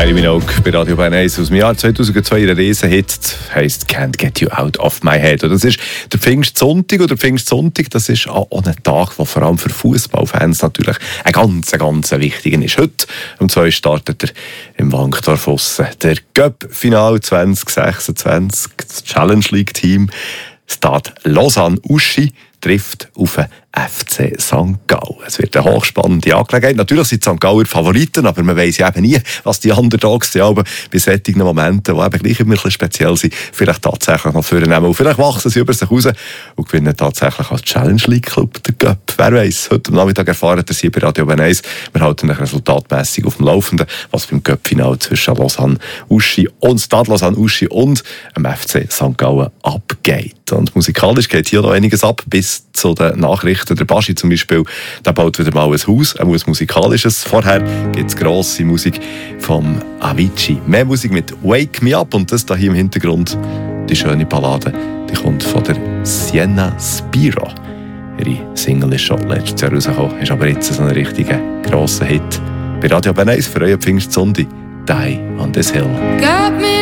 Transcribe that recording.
Kylie Minogue bei Radio Bern 1 aus dem Jahr 2002, ihre Riesenhit, heisst «Can't Get You Out of My Head». Und das ist der Pfingstsonntag, und der Pfingstsonntag, das ist auch ein Tag, der vor allem für Fußballfans natürlich ein ganz wichtiger ist. Heute um 2 startet er im Wankdorf aussen der Cup-Final 2026. Das Challenge League-Team Stade Lausanne-Uschi trifft auf den FC St. Gallen. Es wird eine hochspannende Angelegenheit. Natürlich sind die St. Galler Favoriten, aber man weiss ja eben nie, was die Underdogs die bei solchen Momenten, die eben gleich immer ein bisschen speziell sind, vielleicht tatsächlich noch vornehmen. Und vielleicht wachsen sie über sich raus und gewinnen tatsächlich als Challenge League Club den Cup. Wer weiss? Heute am Nachmittag erfahren Sie bei Radio Bern 1. Wir halten euch resultatmässig auf dem Laufenden, was beim Cup-Final zwischen Lausanne-Uschi und Stade Lausanne-Uschi und dem FC St. Gallen abgeht. Und musikalisch geht hier noch einiges ab, bis zu den Nachrichten. Der Baschi zum Beispiel, der baut wieder mal ein Haus, er muss musikalisches. Vorher gibt es grosse Musik vom Avicii. Mehr Musik mit «Wake Me Up», und das hier im Hintergrund, die schöne Ballade, die kommt von der Sienna Spiro. Ihre Single ist schon letztes Jahr rausgekommen, ist aber jetzt so ein richtiger grosser Hit. Bei Radio Bern 1 für euren Pfingstsonntag, «Die on this Hill».